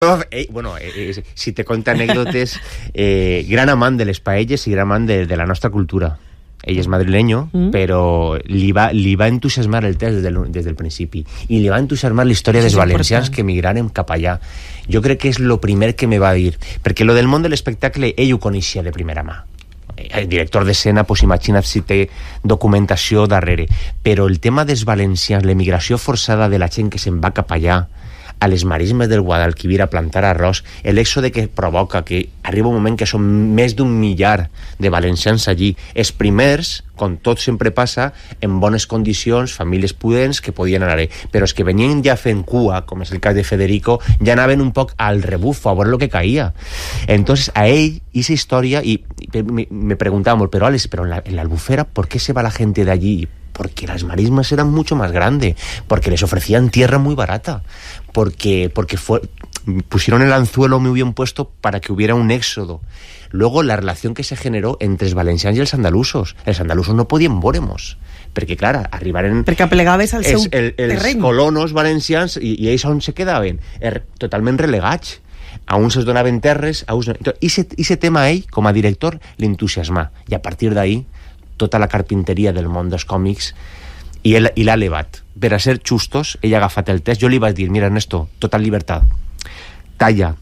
Si te conta anècdotes, gran amant de les paelles i gran amant de la nostra cultura. Ell és madrileño, però li va entusiasmar el test des del principi, i li va entusiasmar la història dels valencians que emigraren cap allà. Jo crec que és el primer que me va dir, perquè lo del món de l'espectacle ell ho coneixia de primera mà. El director d'escena, pues imagina't si té documentació darrere, però el tema dels valencians, l'emigració forçada de la gent que se'n va cap allà, a les marismes del Guadalquivir a plantar arròs, l'èxode que provoca, que arriba un moment que són més d'un millar de valencians allí, els primers, com tot sempre passa, en bones condicions, famílies pudents que podien anar-hi, però els que venien ja fent cua, com és el cas de Federico, ja anaven un poc al rebufo, a veure el que caía. Entonces a ell, esa història, i me preguntaba, pero Alex, pero en la Albufera, ¿por qué se va la gente de allí? Porque las marismas eran mucho más grandes, porque les ofrecían tierra muy barata, porque pusieron el anzuelo muy bien puesto para que hubiera un éxodo. Luego la relación que se generó entre els valencians i els andalusos. Els andalusos no podien veure-mos, perquè clar, arribaren... Perquè aplegaves al seu terreny. Els colonos valencians, i ells on se quedaven? Totalment relegats. A uns es donaven terres, a uns... I ese tema a ell, com a director, l'entusiasmà. I a partir d'ahí, tota la carpinteria del món dels còmics i l'ha elevat. Per a ser justos, ell ha agafat el test. Jo li vaig dir, mira, Ernesto, total llibertat. Talla.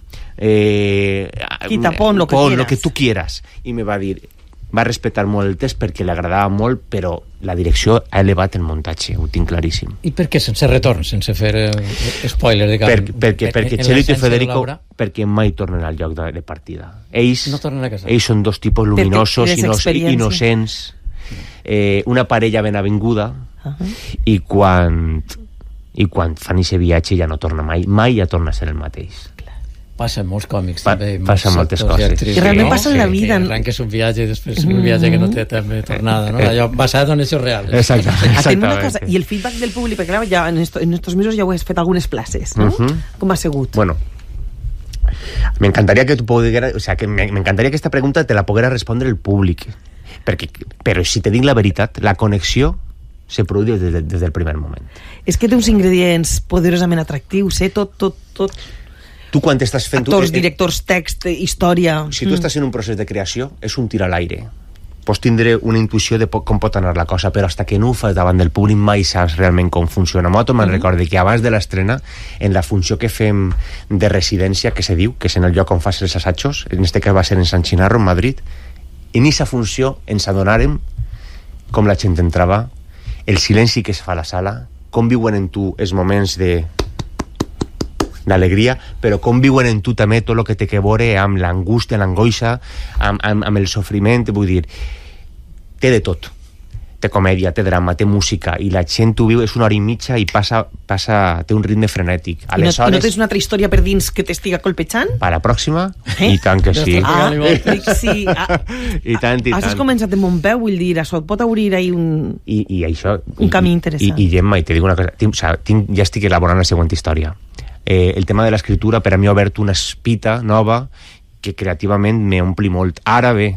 Quita, pon lo que tu quieras. I me va dir, va respectar molt el test perquè li agradava molt, però la direcció ha elevat el muntatge, ho tinc claríssim. I per què sense retorn, sense fer spoiler? Perquè Chelito i Federico, perquè mai tornen al lloc de partida. Ells no tornen a casa. Ells són dos tipus luminosos, innocents, una parella ben avinguda, i quan fan aquest viatge ja no torna mai ja torna a ser el mateix. Passa molts còmics també, passa moltes coses. I realment passa en la vida. Que arranques un viatge i després un viatge que no té també tornada, no? Allò basat en hechos reals. Exactament. I el feedback del públic, perquè clar, ja en estos mesos ja ho has fet algunes places, no? Com ha sigut? Bueno, me encantaría que me encantaría que esta pregunta te la poguera respondre el públic, però si te dic la veritat, la connexió se produeix des del primer moment. És que té uns ingredients poderosament atractius, tot. Tu quan estàs fent... Actors, directors, text, història... Si tu estàs en un procés de creació, és un tir a l'aire. Pots tindre una intuïció de com pot anar la cosa, però hasta que no ho fas davant del públic mai saps realment com funciona. Moto me'n recordo que abans de l'estrena, en la funció que fem de residència, que se diu, que és en el lloc on fas els assajos, en este cas va ser en San Chinarro, en Madrid, en aquesta funció ens adonàrem com la gent entrava, el silenci que es fa a la sala, com viuen en tu els moments d'alegria, però com viuen en tu també tot el que té que veure amb l'angústia, l'angoixa, amb el sofriment. Vull dir, té de tot. Té comèdia, té drama, té música, i la gent ho viu, és una hora i mitja i té un ritme frenètic. Aleshores, no tens una altra història per dins que t'estiga colpejant? Per la pròxima? I tant que sí. Sí. I tant. Has començat de Montpeu, vull dir, això pot obrir ahí un camí interessant. I Gemma, i te dic una cosa, ja estic elaborant la següent història. El tema de l'escriptura per a mi ha obert una espita nova que creativament m'ompli molt. Ara bé,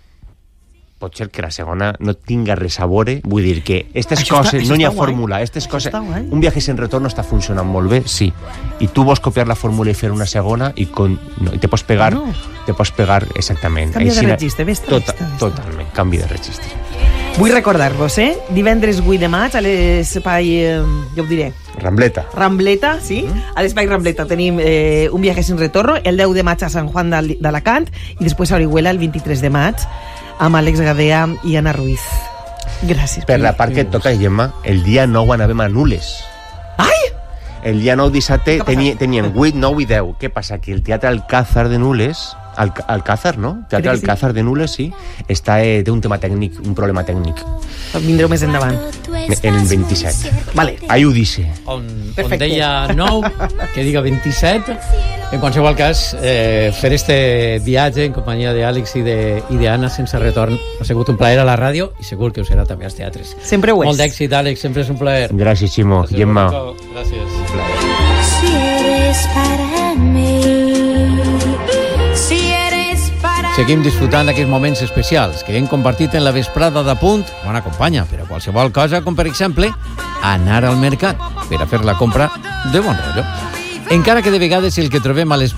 pot ser que la segona no tinga res a veure, vull dir que aquestes coses, no hi ha fórmula, aquestes coses, un viatge sin retorno està funcionant molt bé, sí, i tu vols copiar la fórmula i fer una segona i te pots pegar, exactament. Canvi de registre, totalment, canvi de registre. Vull recordar-vos, divendres 8 de maig a l'espai, jo ho diré, Rambleta, sí, a l'espai Rambleta tenim un viatge sin retorno, el 10 de maig a Sant Juan d'Alacant i després a Orihuela el 23 de maig amb Àlex Gadea i Anna Ruiz. Gràcies. Per la part que et toca, Gemma, el dia 9 anàvem a Nules. Ai! El dia 9 dissabte tenien 8, 9 i 10. Què passa? Que el Teatre Alcázar de Nules, Alcázar, no? Teatre Alcázar de Nules, sí, té un tema tècnic, un problema tècnic. Vindreu més endavant. En el 27. Vale. Ahí ho dice. On deia 9, que diga 27. En qualsevol cas, fer este viatge en companyia d'Àlex i d'Anna sense retorn ha sigut un plaer a la ràdio i segur que ho serà també als teatres. Sempre ho és. Molt d'èxit, Àlex, sempre és un plaer. Gràcies, Ximo. Gemma. Gràcies. Si eres para mí. Seguim disfrutant d'aquests moments especials que hem compartit en la vesprada d'Apunt, on acompanya per a qualsevol cosa, com per exemple anar al mercat per a fer la compra de bon rotllo. Encara que de vegades el que trobem a les